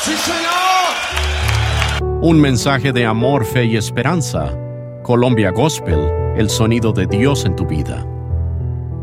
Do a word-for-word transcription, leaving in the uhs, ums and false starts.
¡Sí, señor! Un mensaje de amor, fe y esperanza. Colombia Gospel, el sonido de Dios en tu vida.